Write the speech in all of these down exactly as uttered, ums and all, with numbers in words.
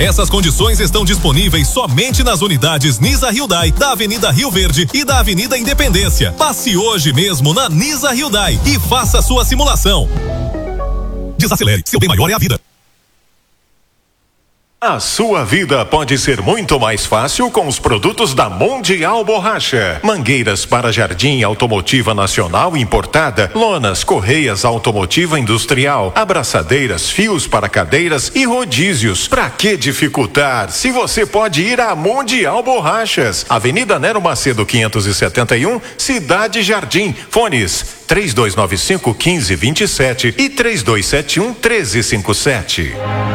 Essas condições estão disponíveis somente nas unidades Nisa Hyundai, da Avenida Rio Verde e da Avenida Independência. Passe hoje mesmo na Nisa Hyundai e faça a sua simulação. Desacelere, seu bem maior é a vida. A sua vida pode ser muito mais fácil com os produtos da Mundial Borracha. Mangueiras para jardim automotiva nacional importada, lonas, correias automotiva industrial, abraçadeiras, fios para cadeiras e rodízios. Pra que dificultar se você pode ir à Mundial Borrachas? Avenida Nero Macedo quinhentos e setenta e um, Cidade Jardim. Fones três dois nove cinco, um cinco dois sete e três dois sete um, um três cinco sete.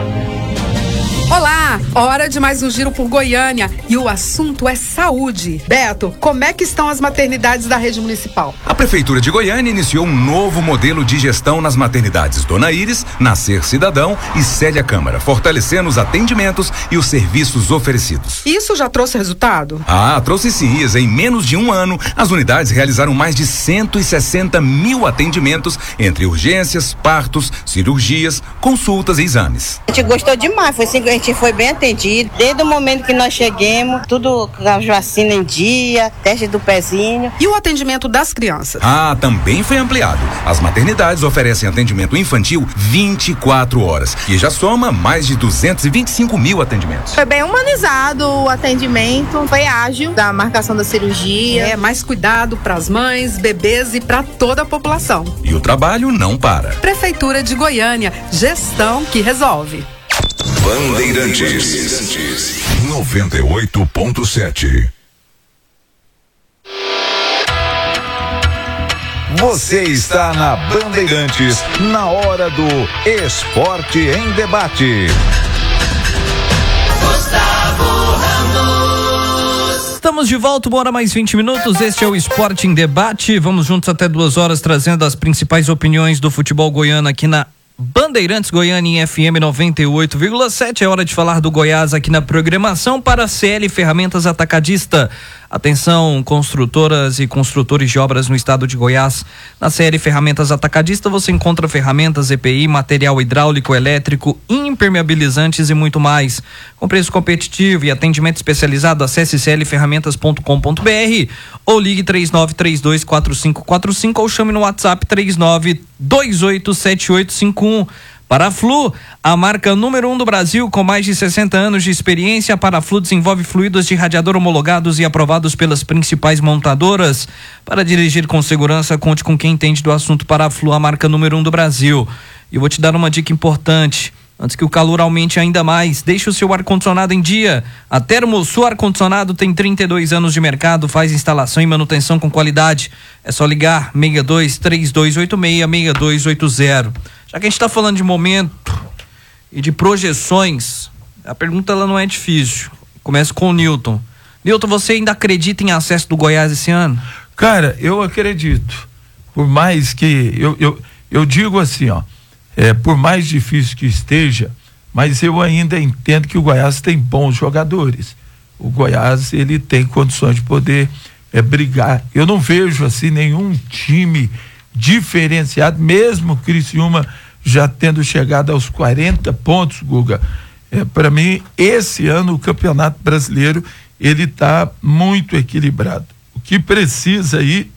Olá, hora de mais um giro por Goiânia e o assunto é saúde. Beto, como é que estão as maternidades da rede municipal? A Prefeitura de Goiânia iniciou um novo modelo de gestão nas maternidades Dona Iris, Nascer Cidadão e Célia Câmara, fortalecendo os atendimentos e os serviços oferecidos. Isso já trouxe resultado? Ah, trouxe sim, Isa. Em menos de um ano, as unidades realizaram mais de cento e sessenta mil atendimentos entre urgências, partos, cirurgias, consultas e exames. A gente gostou demais, foi cinco. A gente foi bem atendido, desde o momento que nós chegamos, tudo com as vacinas em dia, teste do pezinho. E o atendimento das crianças? Ah, também foi ampliado. As maternidades oferecem atendimento infantil vinte e quatro horas e já soma mais de duzentos e vinte e cinco mil atendimentos. Foi bem humanizado o atendimento, foi ágil da marcação da cirurgia. É, mais cuidado para as mães, bebês e para toda a população. E o trabalho não para. Prefeitura de Goiânia, gestão que resolve. Bandeirantes noventa e oito ponto sete. Você está na Bandeirantes, na hora do Esporte em Debate. Gustavo Ramos. Estamos de volta, uma hora mais vinte minutos. Este é o Esporte em Debate. Vamos juntos até duas horas, trazendo as principais opiniões do futebol goiano aqui na Bandeirantes Goiânia em F M noventa e oito vírgula sete. É hora de falar do Goiás aqui na programação para a C L Ferramentas Atacadista. Atenção, construtoras e construtores de obras no estado de Goiás. Na C L Ferramentas Atacadista você encontra ferramentas E P I, material hidráulico, elétrico, impermeabilizantes e muito mais. Com preço competitivo e atendimento especializado, acesse c l ferramentas ponto com ponto b r ou ligue três nove três dois quatro cinco quatro cinco ou chame no WhatsApp três nove dois oito sete oito cinco um. Paraflu, a marca número um do Brasil com mais de sessenta anos de experiência. A Paraflu desenvolve fluidos de radiador homologados e aprovados pelas principais montadoras. Para dirigir com segurança, conte com quem entende do assunto. Paraflu, a marca número um do Brasil. E eu vou te dar uma dica importante. Antes que o calor aumente ainda mais, deixe o seu ar-condicionado em dia. A Termosul Ar-Condicionado tem trinta e dois anos de mercado, faz instalação e manutenção com qualidade. É só ligar seis dois três dois oito seis, seis dois oito zero. Já que a gente está falando de momento e de projeções, a pergunta ela não é difícil. Começa com o Newton. Newton, você ainda acredita em acesso do Goiás esse ano? Cara, eu acredito. Por mais que, eu, eu, eu digo assim, ó, é, por mais difícil que esteja, mas eu ainda entendo que o Goiás tem bons jogadores. O Goiás, ele tem condições de poder é, brigar. Eu não vejo assim nenhum time diferenciado, mesmo o Criciúma já tendo chegado aos quarenta pontos, Guga. É, para mim, esse ano o Campeonato Brasileiro ele está muito equilibrado. O que precisa aí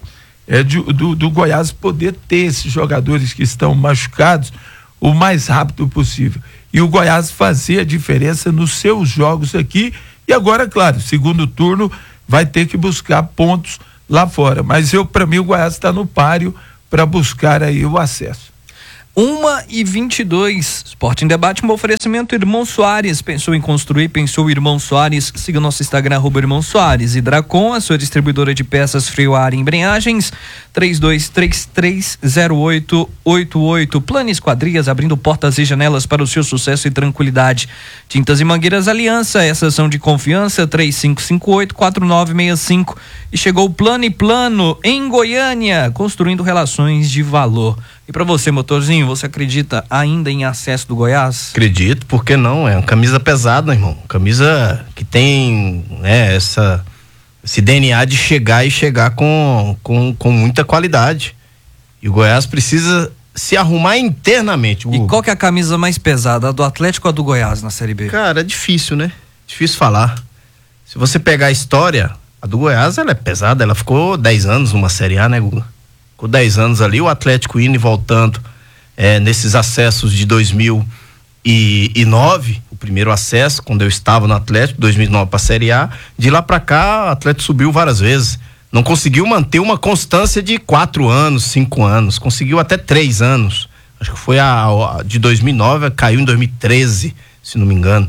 é de, do, do Goiás poder ter esses jogadores que estão machucados o mais rápido possível. E o Goiás fazer a diferença nos seus jogos aqui. E agora, claro, segundo turno vai ter que buscar pontos lá fora. Mas eu, para mim, o Goiás está no páreo para buscar aí o acesso. uma e vinte e dois. Esporte em Debate, um oferecimento Irmão Soares. Pensou em construir, pensou Irmão Soares. Siga nosso Instagram, arroba Irmão Soares. E Dracon, a sua distribuidora de peças freio a ar e embreagens, três dois três três zero oito oito oito. Plano Esquadrias, abrindo portas e janelas para o seu sucesso e tranquilidade. Tintas e Mangueiras Aliança, essa são de confiança, três cinco cinco oito quatro nove seis cinco. E chegou o Plano e Plano em Goiânia, construindo relações de valor. E pra você, motorzinho, você acredita ainda em acesso do Goiás? Acredito, por que não? É uma camisa pesada, irmão. Camisa que tem, né, essa, esse D N A de chegar e chegar com, com, com muita qualidade. E o Goiás precisa se arrumar internamente. E qual que é a camisa mais pesada, a do Atlético ou a do Goiás na Série B? Cara, é difícil, né? Difícil falar. Se você pegar a história, a do Goiás, ela é pesada, ela ficou dez anos numa Série A, né, Guga? Ficou dez anos ali, o Atlético indo e voltando é, nesses acessos de dois mil e nove, o primeiro acesso, quando eu estava no Atlético, dois mil e nove para a Série A, de lá para cá, o Atlético subiu várias vezes. Não conseguiu manter uma constância de quatro anos, cinco anos, conseguiu até três anos. Acho que foi a, a de dois mil e nove, caiu em dois mil e treze, se não me engano.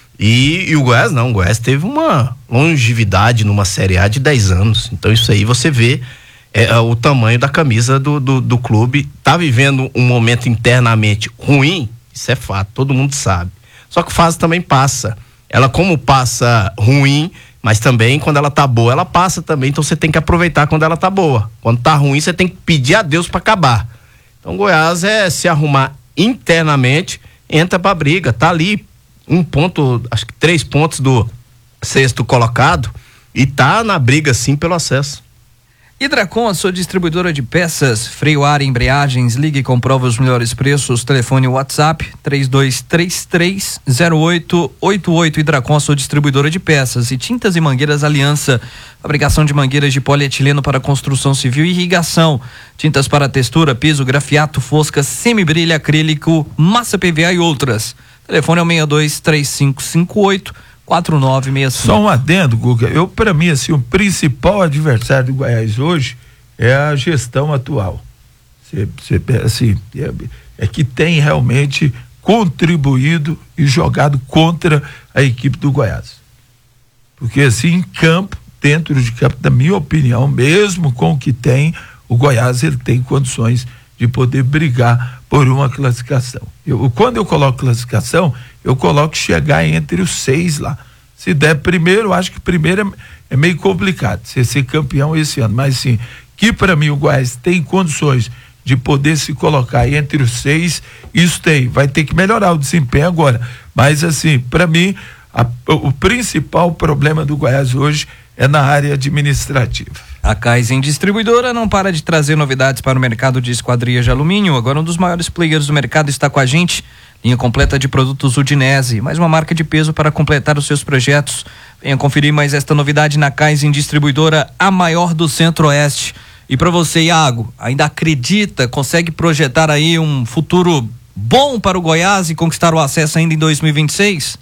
E, e o Goiás não, o Goiás teve uma longevidade numa Série A de dez anos. Então isso aí você vê é, o tamanho da camisa do, do, do clube. Tá vivendo um momento internamente ruim, isso é fato, todo mundo sabe. Só que fase também passa. Ela como passa ruim, mas também quando ela tá boa, ela passa também, então você tem que aproveitar quando ela tá boa. Quando tá ruim, você tem que pedir a Deus para acabar. Então Goiás é se arrumar internamente, entra pra briga, tá ali um ponto, acho que três pontos do sexto colocado e tá na briga sim pelo acesso. Hidracon, a sua distribuidora de peças, freio, ar e embreagens, ligue e comprova os melhores preços, telefone WhatsApp três dois três três zero oito oito oito. Hidracon, a sua distribuidora de peças, e tintas e mangueiras Aliança, fabricação de mangueiras de polietileno para construção civil e irrigação, tintas para textura, piso, grafiato, fosca, semibrilha, acrílico, massa P V A e outras. Telefone é o seis dois três cinco cinco oito quatro nove seis cinco. Só um adendo, Guga. Eu, para mim, assim, o principal adversário do Goiás hoje é a gestão atual. Cê, cê, assim, é, é que tem realmente contribuído e jogado contra a equipe do Goiás. Porque, assim, em campo, dentro de campo, na minha opinião, mesmo com o que tem, o Goiás ele tem condições de poder brigar por uma classificação. Eu, quando eu coloco classificação, eu coloco chegar entre os seis lá. Se der primeiro, eu acho que primeiro é, é meio complicado ser, ser campeão esse ano, mas sim, que para mim o Goiás tem condições de poder se colocar entre os seis, isso tem, vai ter que melhorar o desempenho agora, mas assim, para mim a, o principal problema do Goiás hoje é na área administrativa. A Kaizen Distribuidora não para de trazer novidades para o mercado de esquadrias de alumínio. Agora um dos maiores players do mercado está com a gente. Linha completa de produtos Udinese, mais uma marca de peso para completar os seus projetos. Venha conferir mais esta novidade na Kaizen Distribuidora, a maior do Centro-Oeste. E para você, Iago, ainda acredita, consegue projetar aí um futuro bom para o Goiás e conquistar o acesso ainda em dois mil e vinte e seis?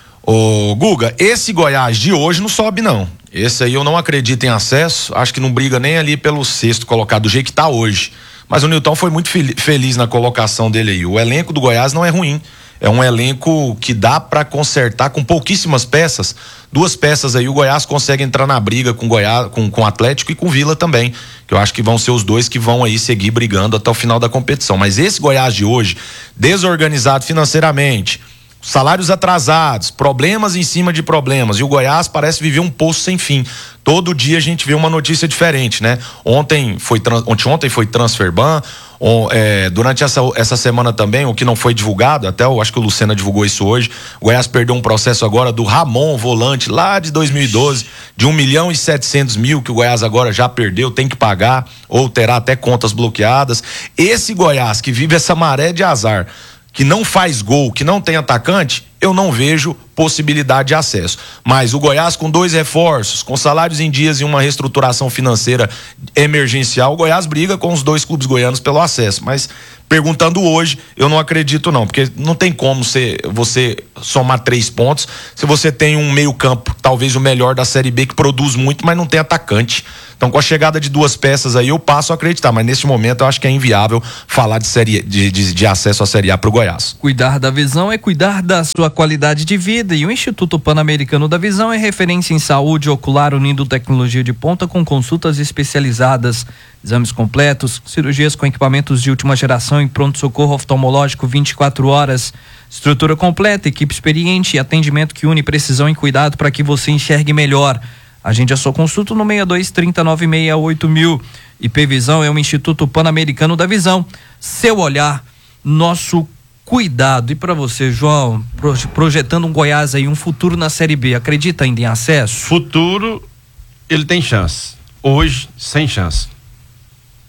Ô Guga, esse Goiás de hoje não sobe não. Esse aí eu não acredito em acesso, acho que não briga nem ali pelo sexto colocado, do jeito que tá hoje. Mas o Nilton foi muito fel- feliz na colocação dele aí. O elenco do Goiás não é ruim. É um elenco que dá para consertar com pouquíssimas peças. Duas peças aí, o Goiás consegue entrar na briga com Goiás, com, com Atlético e com Vila também. Que eu acho que vão ser os dois que vão aí seguir brigando até o final da competição. Mas esse Goiás de hoje, desorganizado financeiramente, salários atrasados, problemas em cima de problemas, e o Goiás parece viver um poço sem fim. Todo dia a gente vê uma notícia diferente, né? Ontem foi, ontem, ontem foi transfer ban, on, é, durante essa, essa semana também, o que não foi divulgado, até eu acho que o Lucena divulgou isso hoje, o Goiás perdeu um processo agora do Ramon, volante, lá de dois mil e doze, de um milhão e setecentos mil, que o Goiás agora já perdeu, tem que pagar, ou terá até contas bloqueadas. Esse Goiás que vive essa maré de azar, que não faz gol, que não tem atacante, eu não vejo possibilidade de acesso. Mas o Goiás com dois reforços, com salários em dias e uma reestruturação financeira emergencial, o Goiás briga com os dois clubes goianos pelo acesso. Mas perguntando hoje, eu não acredito não, porque não tem como você, você somar três pontos se você tem um meio campo, talvez o melhor da Série B, que produz muito, mas não tem atacante. Então, com a chegada de duas peças aí, eu passo a acreditar, mas nesse momento eu acho que é inviável falar de, série, de, de, de acesso à Série A para o Goiás. Cuidar da visão é cuidar da sua qualidade de vida, e o Instituto Pan-Americano da Visão é referência em saúde ocular, unindo tecnologia de ponta com consultas especializadas, exames completos, cirurgias com equipamentos de última geração e pronto-socorro oftalmológico vinte e quatro horas, estrutura completa, equipe experiente e atendimento que une precisão e cuidado para que você enxergue melhor. Agende a sua consulta no seis dois três nove seis oito mil. I P Visão é um Instituto Pan-Americano da Visão. Seu olhar, nosso cuidado. E para você, João, projetando um Goiás aí, um futuro na Série B, acredita ainda em acesso? Futuro, ele tem chance. Hoje, sem chance.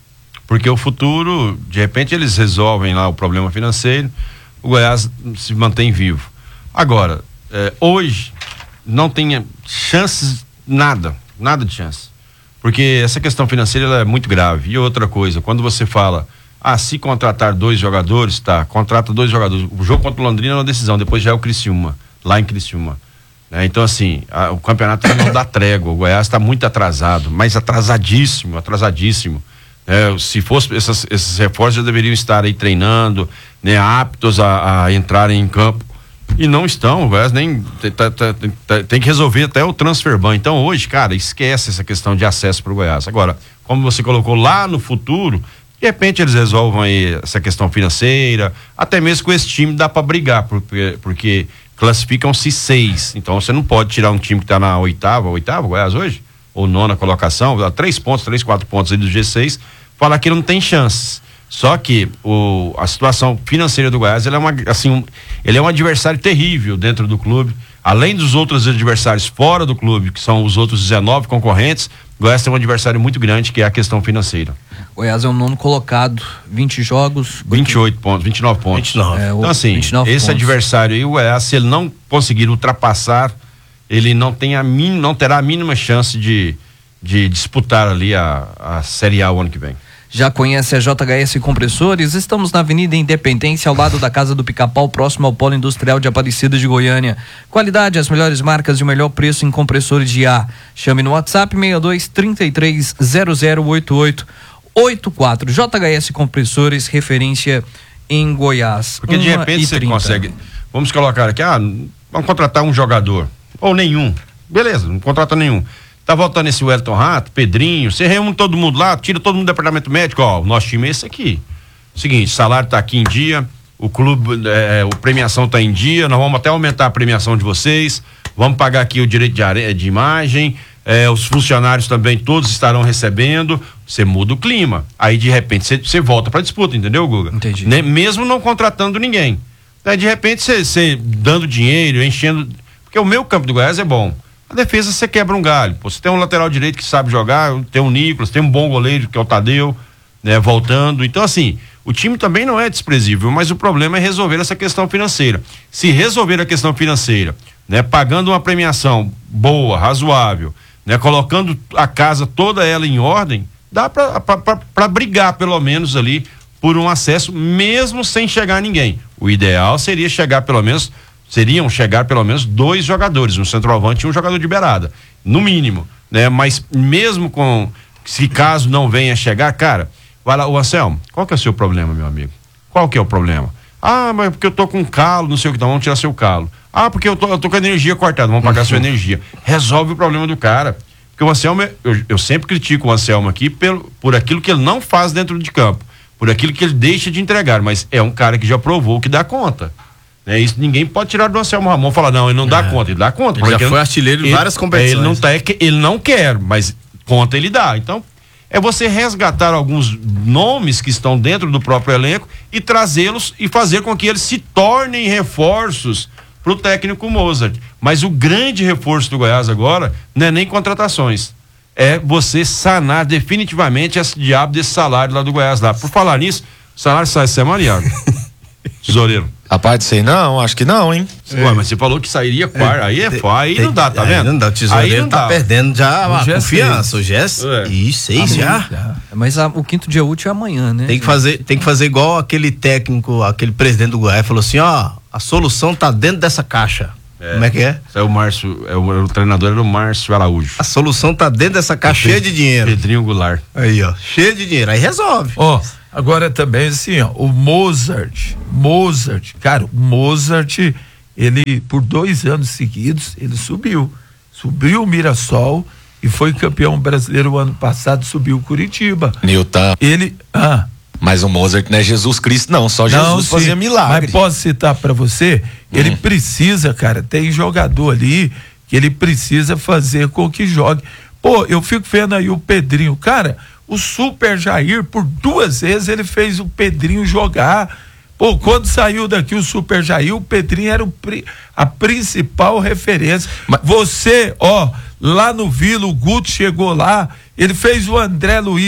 Porque o futuro, de repente eles resolvem lá o problema financeiro, o Goiás se mantém vivo. Agora, eh, hoje não tem chances, nada, nada de chance. Porque essa questão financeira ela é muito grave. E outra coisa, quando você fala, ah, se contratar dois jogadores, tá, contrata dois jogadores. O jogo contra o Londrina é uma decisão, depois já é o Criciúma, lá em Criciúma. É, então, assim, a, o campeonato não dá trégua, o Goiás está muito atrasado, mas atrasadíssimo, atrasadíssimo. É, se fosse, essas, esses reforços já deveriam estar aí treinando, né, aptos a, a entrarem em campo. E não estão, o Goiás nem tá, tá, tá, tem que resolver até o transfer ban. Então hoje, cara, esquece essa questão de acesso para o Goiás. Agora, como você colocou lá no futuro, de repente eles resolvam aí essa questão financeira, até mesmo com esse time dá para brigar, porque, porque classificam-se seis. Então você não pode tirar um time que está na oitava, oitava, Goiás hoje, ou nona colocação, dá três pontos, três, quatro pontos aí do G seis, falar que não tem chances. Só que o, a situação financeira do Goiás, ele é, uma, assim, um, ele é um adversário terrível dentro do clube. Além dos outros adversários fora do clube, que são os outros dezenove concorrentes, o Goiás tem um adversário muito grande, que é a questão financeira. Goiás é o nono colocado, vinte jogos. vinte e oito pontos, vinte e nove pontos. vinte e nove. É, então, assim, esse pontos. Adversário aí, o Goiás, se ele não conseguir ultrapassar, ele não, tem a min, não terá a mínima chance de, de disputar ali a, a Série A o ano que vem. Já conhece a J H S Compressores? Estamos na Avenida Independência, ao lado da Casa do Pica-Pau, próximo ao Polo Industrial de Aparecida de Goiânia. Qualidade, as melhores marcas e o melhor preço em compressores de ar. Chame no WhatsApp seis dois, trinta e três, zero zero oito oito oito quatro. J H S Compressores, referência em Goiás. Porque de repente você consegue, vamos colocar aqui, ah, vamos contratar um jogador, ou nenhum, beleza, não contrata nenhum. Tá voltando esse Wellington Rato, Pedrinho, você reúne todo mundo lá, tira todo mundo do departamento médico, ó, o nosso time é esse aqui. Seguinte, o salário tá aqui em dia, o clube, é, a premiação tá em dia, nós vamos até aumentar a premiação de vocês, vamos pagar aqui o direito de, are... de imagem, é, os funcionários também todos estarão recebendo, você muda o clima, aí de repente você volta pra disputa, entendeu, Guga? Entendi. Né? Mesmo não contratando ninguém. Aí de repente você dando dinheiro, enchendo, porque o meu campo do Goiás é bom. A defesa você quebra um galho. Pô, você tem um lateral direito que sabe jogar, tem o Nicolas, tem um bom goleiro que é o Tadeu, né, voltando. Então, assim, o time também não é desprezível, mas o problema é resolver essa questão financeira. Se resolver a questão financeira, né, pagando uma premiação boa, razoável, né, colocando a casa toda ela em ordem, dá para brigar pelo menos ali por um acesso, mesmo sem chegar ninguém. O ideal seria chegar pelo menos seriam chegar pelo menos dois jogadores, um centroavante e um jogador de beirada, no mínimo, né? Mas mesmo com, se caso não venha chegar, cara, vai lá, o Anselmo, qual que é o seu problema, meu amigo? Qual que é o problema? Ah, mas porque eu tô com calo, não sei o que, então vamos tirar seu calo. Ah, porque eu tô, eu tô com a energia cortada, vamos pagar sua energia. Resolve o problema do cara. Porque o Anselmo, eu, eu sempre critico o Anselmo aqui pelo, por aquilo que ele não faz dentro de campo, por aquilo que ele deixa de entregar, mas é um cara que já provou que dá conta. É isso, ninguém pode tirar do Anselmo Ramon e falar, não, ele não dá é. conta, ele dá conta. Ele já foi ele, artilheiro em várias competições. Ele não, tá, ele não quer, mas conta ele dá. Então, é você resgatar alguns nomes que estão dentro do próprio elenco e trazê-los e fazer com que eles se tornem reforços para o técnico Mozart. Mas o grande reforço do Goiás agora não é nem contratações, é você sanar definitivamente esse diabo desse salário lá do Goiás lá. Por falar nisso, o salário sai semana, Iago. Tesoureiro. Rapaz, sei não, acho que não, hein? É. Ué, mas você falou que sairia quarto, é. aí é foda, aí tem, não dá, tá aí vendo? Não dá, o tesoureiro tá dá. perdendo já a confiança, o Gés. É. Ih, seis já. já. Mas a, o quinto dia útil é amanhã, né? Tem que fazer, tem que fazer igual aquele técnico, aquele presidente do Goiás, falou assim, ó, a solução tá dentro dessa caixa. É. Como é que é? É o Márcio, é o, o treinador era o Márcio Araújo. A solução tá dentro dessa caixa cheia de dinheiro. Pedrinho Goulart. Aí, ó, cheio de dinheiro, aí resolve. Ó, oh, agora também assim, ó, o Mozart, Mozart, cara, o Mozart, ele por dois anos seguidos, ele subiu, subiu o Mirassol e foi campeão brasileiro o ano passado, subiu o Curitiba. Nilton. Ele, ah, mas o Mozart não é Jesus Cristo não, só Jesus não, fazia milagre. Mas posso citar pra você, hum. ele precisa, cara, tem jogador ali que ele precisa fazer com que jogue. Pô, eu fico vendo aí o Pedrinho, cara, o Super Jair, por duas vezes ele fez o Pedrinho jogar. Pô, quando saiu daqui o Super Jair, o Pedrinho era o, a principal referência. Mas você, ó, lá no Vila, o Guto chegou lá, ele fez o André Luiz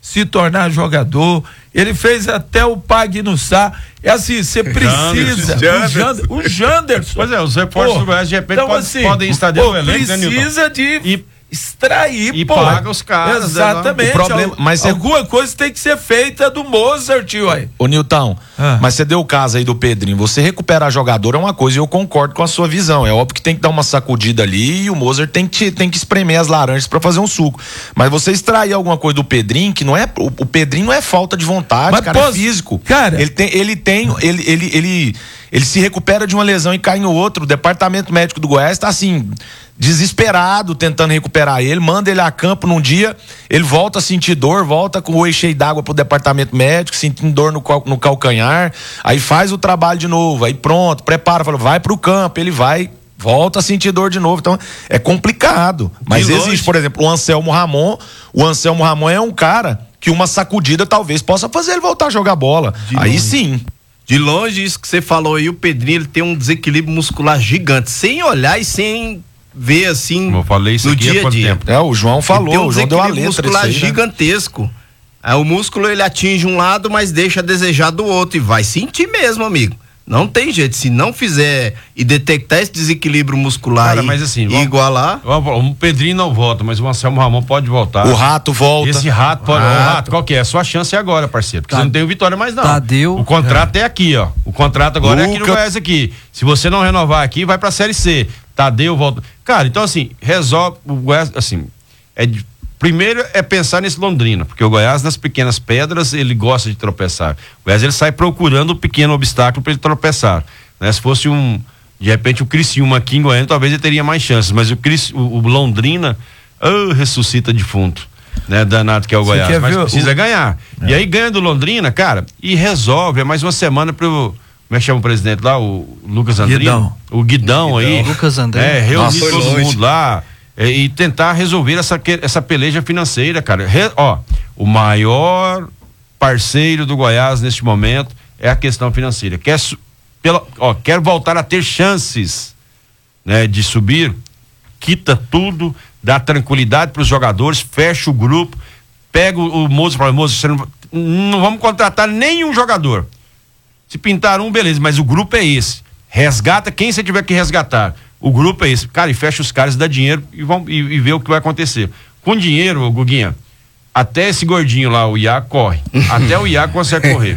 se tornar jogador. Ele fez até o Pague no Sá. É assim, você precisa. Janderson. O Janderson. Pois é, os reforços do Goiás de repente então, pode, assim, podem estar dentro do elenco, né, Nilton? Precisa de e, extrair, e pô. paga os caras. Exatamente. O problema, mas alguma é... coisa tem que ser feita do Mozart, ué. Ô, Nilton, ah. mas você deu o caso aí do Pedrinho. Você recuperar jogador é uma coisa e eu concordo com a sua visão. É óbvio que tem que dar uma sacudida ali e o Mozart tem que, tem que espremer as laranjas pra fazer um suco. Mas você extrair alguma coisa do Pedrinho, que não é. O, o Pedrinho não é falta de vontade, mas, cara, pô, é físico. Cara, ele tem. Ele tem. Ele, ele, ele, ele se recupera de uma lesão e cai no outro. O departamento médico do Goiás tá assim. Desesperado, tentando recuperar ele, manda ele a campo num dia, ele volta a sentir dor, volta com o olho cheio d'água pro departamento médico, sentindo dor no, cal, no calcanhar, aí faz o trabalho de novo, aí pronto, prepara, fala, vai pro campo, ele vai, volta a sentir dor de novo, então é complicado, mas existe, por exemplo, o Anselmo Ramon, o Anselmo Ramon é um cara que uma sacudida talvez possa fazer ele voltar a jogar bola, De aí longe. sim. De longe, isso que você falou aí, o Pedrinho, ele tem um desequilíbrio muscular gigante, sem olhar e sem ver assim eu falei isso no aqui dia há quanto a dia. tempo? É, o João falou, um o João deu a letra muscular disso aí, né? gigantesco. Aí, o músculo ele atinge um lado, mas deixa a desejar do outro e vai sentir mesmo, amigo. Não tem jeito, se não fizer e detectar esse desequilíbrio muscular Cara, e, mas assim, e vamos, igualar. O Pedrinho não volta, mas o Anselmo Ramon pode voltar. O Rato volta. Esse Rato pode. Rato. O Rato, qual que é? A sua chance é agora, parceiro. Porque Tá. você não tem o Vitória mais, não. Tadeu. O contrato é. é aqui, ó. O contrato agora Luca. é aqui no Goiás aqui. Se você não renovar aqui, vai pra Série C. Tadeu volta. Cara, então assim, resolve. O Goiás, assim, é de, primeiro é pensar nesse Londrina, porque o Goiás, nas pequenas pedras, ele gosta de tropeçar. O Goiás, ele sai procurando um pequeno obstáculo para ele tropeçar. Né? Se fosse um, de repente, o Criciúma aqui em Goiânia, talvez ele teria mais chances, mas o, Cris, o, o Londrina, oh, ressuscita defunto, né? Danado que é o Você Goiás, mas precisa o... ganhar. É. E aí ganha do Londrina, cara, e resolve, é mais uma semana pro, como é que chama o presidente lá, o Lucas Andrino? Guidão. O Guidão, Guidão. aí. Lucas Andrino. É, reunir Nossa, todo longe. mundo lá é, e tentar resolver essa, essa peleja financeira, cara. Re, ó, o maior parceiro do Goiás neste momento é a questão financeira. Quer, pela, ó, quer voltar a ter chances, né, de subir, quita tudo, dá tranquilidade para os jogadores, fecha o grupo, pega o, o moço e fala, moço, você não, não vamos contratar nenhum jogador. Se pintar um, beleza, mas o grupo é esse. Resgata quem você tiver que resgatar. O grupo é esse. Cara, e fecha os caras, dá dinheiro e, vão, e, e vê o que vai acontecer. Com dinheiro, Guguinha, até esse gordinho lá, o Iago, corre. Até o Iago consegue correr.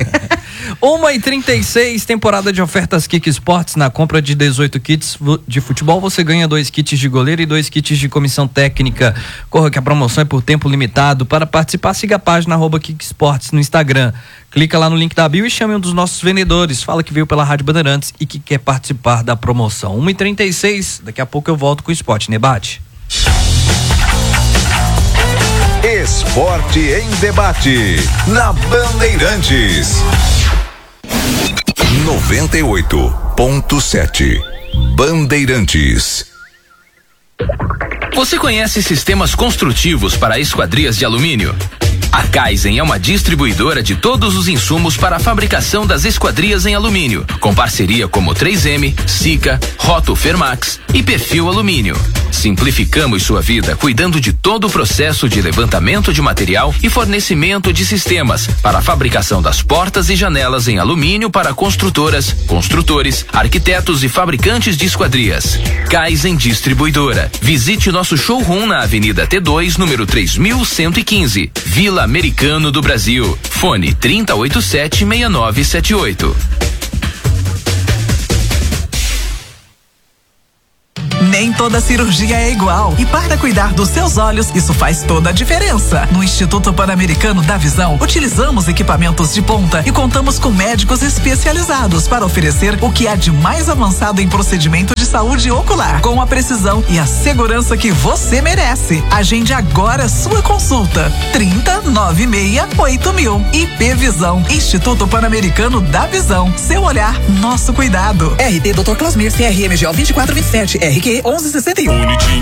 uma e trinta e seis, temporada de ofertas Kik Sports. Na compra de dezoito kits de futebol, você ganha dois kits de goleiro e dois kits de comissão técnica. Corra que a promoção é por tempo limitado. Para participar, siga a página arroba Kik Sports no Instagram. Clica lá no link da bio e chame um dos nossos vendedores. Fala que veio pela Rádio Bandeirantes e que quer participar da promoção. uma e trinta e seis, daqui a pouco eu volto com o Esporte Debate. Esporte em Debate, na Bandeirantes. noventa e oito ponto sete Bandeirantes. Você conhece sistemas construtivos para esquadrias de alumínio? A Kaizen é uma distribuidora de todos os insumos para a fabricação das esquadrias em alumínio, com parceria como três M, Sika, Roto Fermax e Perfil Alumínio. Simplificamos sua vida cuidando de todo o processo de levantamento de material e fornecimento de sistemas para a fabricação das portas e janelas em alumínio para construtoras, construtores, arquitetos e fabricantes de esquadrias. Kaizen Distribuidora. Visite nosso showroom na Avenida T dois, número três mil cento e quinze, Vila Americano do Brasil. Fone trinta e oito sete, seis nove sete oito. Nem toda cirurgia é igual. E para cuidar dos seus olhos, isso faz toda a diferença. No Instituto Pan-Americano da Visão, utilizamos equipamentos de ponta e contamos com médicos especializados para oferecer o que há de mais avançado em procedimento de saúde ocular, com a precisão e a segurança que você merece. Agende agora sua consulta. trinta, noventa e seis, oito mil. I P Visão, Instituto Pan-Americano da Visão. Seu olhar, nosso cuidado. R T doutor Clasmir, C R M G O vinte e quatro vinte e sete, R Q onze sessenta e um. Unitim